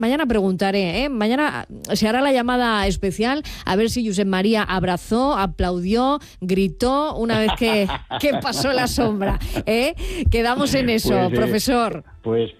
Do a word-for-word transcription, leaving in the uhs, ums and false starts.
Mañana preguntaré, ¿eh? Mañana se hará la llamada especial a ver si Josep María abrazó, aplaudió, gritó una vez que, que pasó la sombra, ¿eh? Quedamos en eso, pues, eh, profesor. Pues